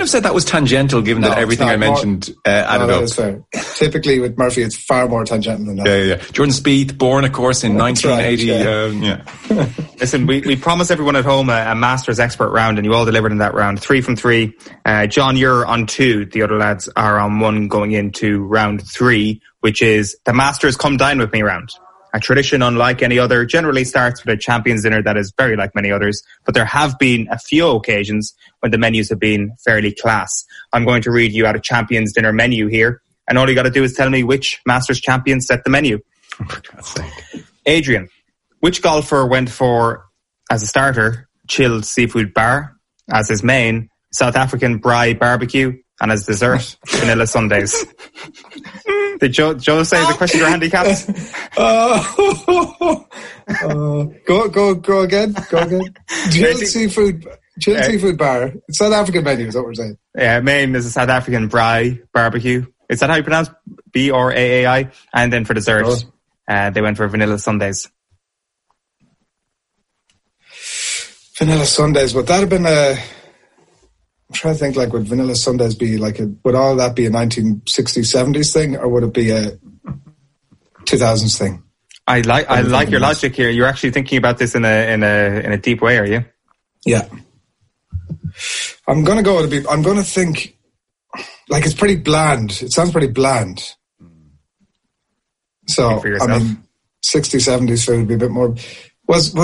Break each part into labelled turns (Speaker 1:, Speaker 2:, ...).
Speaker 1: have said that was tangential, given that everything I mentioned added up.
Speaker 2: That is fair. Typically with Murphy, it's far more tangential than that.
Speaker 1: Yeah. Jordan Spieth, born, of course, in 1980.
Speaker 3: Right, Listen, we promised everyone at home a Masters expert round, and you all delivered in that round. 3 from 3. John, you're on 2. The other lads are on 1 going into round 3, which is the Masters Come Dine With Me round. A tradition unlike any other, generally starts with a champions dinner that is very like many others, but there have been a few occasions when the menus have been fairly class. I'm going to read you out a champions dinner menu here, and all you got to do is tell me which Masters champion set the menu.
Speaker 1: Oh, for God's sake.
Speaker 3: Adrian, which golfer went for, as a starter, chilled seafood bar, as his main, South African braai barbecue, and as dessert, vanilla sundaes? Did Joe say the question or handicaps?
Speaker 2: Go again. Chilled seafood bar. It's South African menu, is what we're saying.
Speaker 3: Yeah, main is a South African braai barbecue. Is that how you pronounce Braai? And then for dessert, they went for vanilla sundaes.
Speaker 2: Vanilla sundaes, would that have been I'm trying to think, like, would vanilla sundaes be like would all that be a 1960s, 70s thing, or would it be a 2000s thing?
Speaker 3: I like your logic here. You're actually thinking about this in a deep way, are you?
Speaker 2: Yeah. I'm going to think, like, it's pretty bland. It sounds pretty bland. So, I mean, 60s, 70s food would be a bit more. Was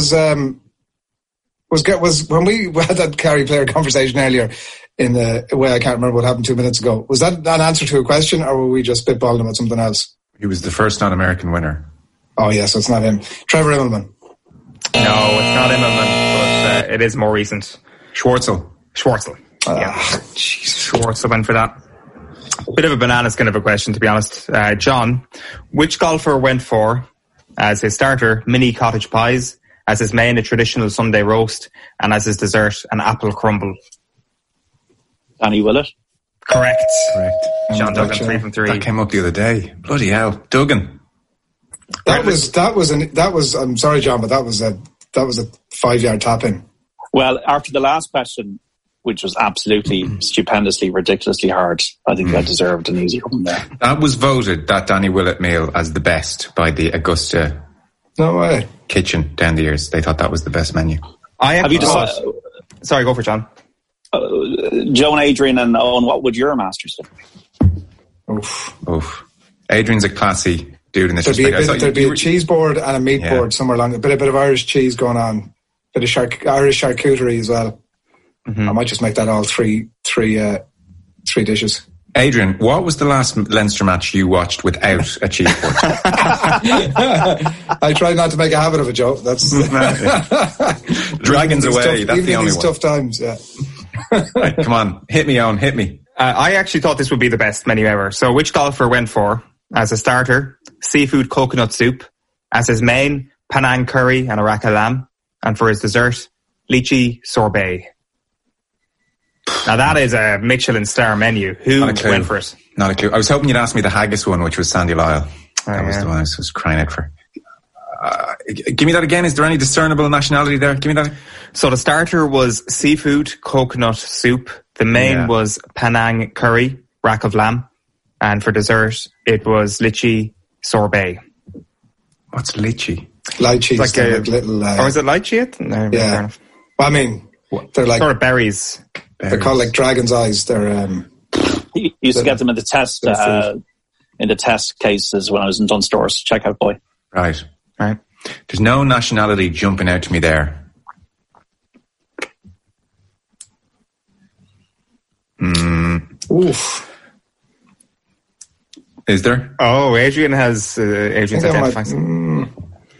Speaker 2: when we had that Carrie Player conversation earlier in the way, I can't remember what happened 2 minutes ago. Was that an answer to a question, or were we just spitballing about something else?
Speaker 1: He was the first non-American winner.
Speaker 2: Oh, yes, so it's not him. Trevor Immelman.
Speaker 3: No, it's not Immelman, but it is more recent.
Speaker 1: Schwartzel.
Speaker 3: Yeah. Schwartzel went for that. Bit of a banana skin of a question, to be honest. John, which golfer went for, as his starter, mini cottage pies, as his main, a traditional Sunday roast, and as his dessert, an apple crumble?
Speaker 4: Danny Willett.
Speaker 3: Correct. John Duggan, 3 from 3.
Speaker 1: That came up the other day. Bloody hell. Duggan.
Speaker 2: That was I'm sorry, John, but that was a 5-yard tap in.
Speaker 4: Well, after the last question, which was absolutely stupendously, ridiculously hard, I think that deserved an easy one there. That
Speaker 1: was voted, that Danny Willett meal, as the best by the Augusta kitchen down the years. They thought that was the best menu.
Speaker 4: Have you decided?
Speaker 3: Sorry, go for it, John.
Speaker 4: Joe and Adrian and Owen, what would your Masters do?
Speaker 2: Oof.
Speaker 1: Adrian's a classy dude in this
Speaker 2: respect. There'd be a cheese board and a meat board somewhere along. A bit of Irish cheese going on. A bit of Irish charcuterie as well. Mm-hmm. I might just make that all three dishes.
Speaker 1: Adrian, what was the last Leinster match you watched without a cheese board?
Speaker 2: I try not to make a habit of it, Joe. That's
Speaker 1: Dragons away. That's the only one.
Speaker 2: Tough times, yeah.
Speaker 1: Right, come on, hit me.
Speaker 3: I actually thought this would be the best menu ever. So, which golfer went for, as a starter, seafood coconut soup, as his main, Penang curry and a rack of lamb, and for his dessert, lychee sorbet? Now that is a Michelin star menu. Who went for it?
Speaker 1: Not a clue. I was hoping you'd ask me the haggis one, which was Sandy Lyle. That was the one I was crying out for. Give me that again. Is there any discernible nationality there? Give me that.
Speaker 3: So the starter was seafood coconut soup. The main was Penang curry, rack of lamb. And for dessert, it was lychee sorbet.
Speaker 1: What's lychee?
Speaker 2: Lychee.
Speaker 3: Like a little... or is it lychee?
Speaker 2: No, yeah. Well, I mean, they're like...
Speaker 3: sort of berries.
Speaker 2: They're called like dragon's eyes. They're...
Speaker 4: You used to get them in the test cases when I was in Dunstores. Checkout boy.
Speaker 1: Right. There's no nationality jumping out to me there.
Speaker 2: Oof.
Speaker 1: Is there?
Speaker 3: Oh, Adrian has... Adrian's identifying.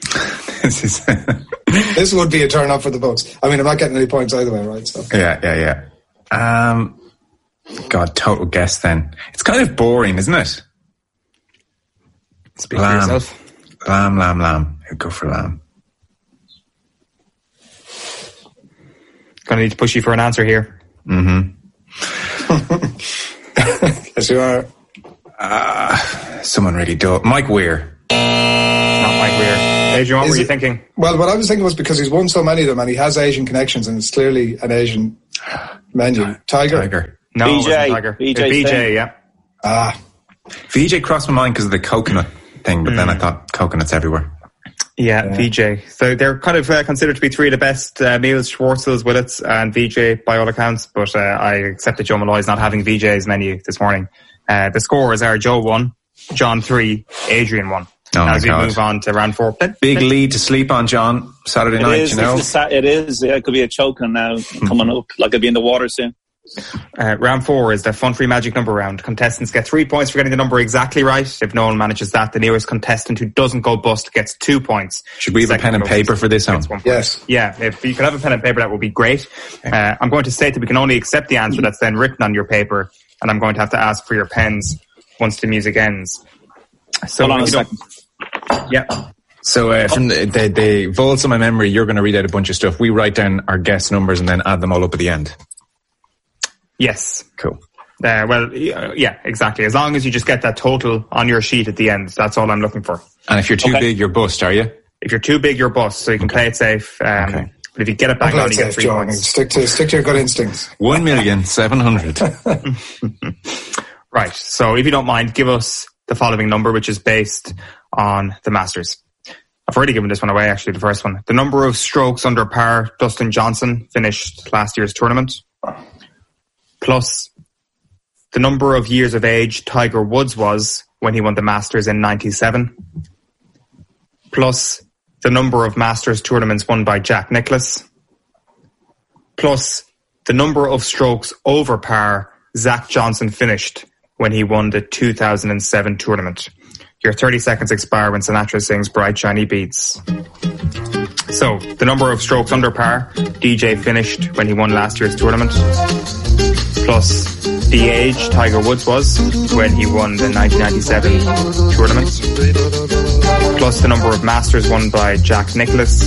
Speaker 2: This would be a turn up for the books. I mean, I'm not getting any points either way, right? So.
Speaker 1: Yeah. God, total guess then. It's kind of boring, isn't it?
Speaker 3: Speak for yourself.
Speaker 1: Lamb. I'd go for lamb.
Speaker 3: Gonna need to push you for an answer here.
Speaker 1: Mm-hmm.
Speaker 2: Yes, you are.
Speaker 1: Someone really dull. Mike Weir.
Speaker 3: Not Mike Weir. Adrian, what were you thinking?
Speaker 2: Well, what I was thinking was because he's won so many of them and he has Asian connections and it's clearly an Asian Menu. Tiger.
Speaker 3: No, it wasn't
Speaker 4: BJ.
Speaker 3: Tiger.
Speaker 4: BJ,
Speaker 3: BJ, yeah.
Speaker 1: VJ crossed my mind because of the coconut thing, but then I thought coconuts everywhere.
Speaker 3: Yeah, VJ. So they're kind of considered to be three of the best meals, Schwartzel's, Willets, and VJ by all accounts, but I accept that Joe Malloy's not having VJ's menu this morning. The scores are Joe 1, John 3, Adrian 1. As we move on to round 4.
Speaker 1: Big lead to sleep on, John, Saturday night, you know?
Speaker 4: It is. Yeah, it could be a choking now coming up. Like it'll be in the water soon.
Speaker 3: Round 4 is the Fun Free Magic number round. Contestants get 3 points for getting the number exactly right. If no one manages that, the nearest contestant who doesn't go bust gets 2 points.
Speaker 1: Should we have a pen and paper for this one?
Speaker 2: Yes.
Speaker 3: Yeah, if you could have a pen and paper, that would be great. I'm going to state that we can only accept the answer that's then written on your paper, and I'm going to have to ask for your pens once the music ends. So
Speaker 4: hold on a second.
Speaker 3: Yeah.
Speaker 1: So from the vaults of my memory, you're going to read out a bunch of stuff. We write down our guess numbers and then add them all up at the end.
Speaker 3: Yes.
Speaker 1: Cool.
Speaker 3: Well, yeah, exactly. As long as you just get that total on your sheet at the end, that's all I'm looking for.
Speaker 1: And if you're too big, you're bust, are you?
Speaker 3: If you're too big, you're bust, so you can play it safe. But if you get it back on, you get 3 points.
Speaker 2: Stick to your gut instincts.
Speaker 1: 1,700,000.
Speaker 3: Right. So if you don't mind, give us the following number, which is based on the Masters. I've already given this one away, actually, the first one. The number of strokes under par Dustin Johnson finished last year's tournament, plus the number of years of age Tiger Woods was when he won the Masters in 97, plus the number of Masters tournaments won by Jack Nicklaus, plus the number of strokes over par Zach Johnson finished when he won the 2007 tournament. Your 30 seconds expire when Sinatra sings Bright Shiny Beats. So, the number of strokes under par DJ finished when he won last year's tournament, plus the age Tiger Woods was when he won the 1997 tournament, plus the number of Masters won by Jack Nicklaus,